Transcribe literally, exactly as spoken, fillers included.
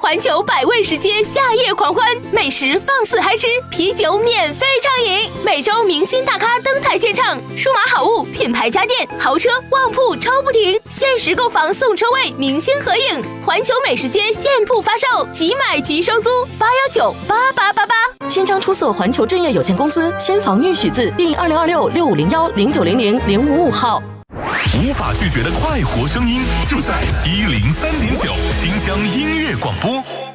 环球百味食街夏夜狂欢，美食放肆嗨吃，啤酒免费畅饮，每周明星大咖登台献唱，数码好物、品牌家电、豪车、旺铺抽不停，限时购房送车位，明星合影，环球美食街现铺发售，即买即收租，八幺九八八八八。 千张出色环球置业有限公司，千房玉许字，第二零二六六五零幺零九零零零五五号。 无法拒绝的快活声音，就在一零三点九新疆音乐广播。